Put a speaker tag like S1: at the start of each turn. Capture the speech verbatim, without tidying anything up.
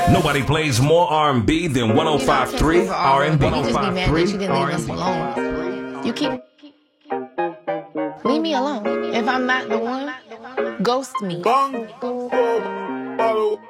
S1: Nobody plays more R and B than one oh five point three R and B.
S2: You just be mad that you didn't leave us alone. You keep... Leave me alone. If I'm not the one, ghost me.
S3: Bang.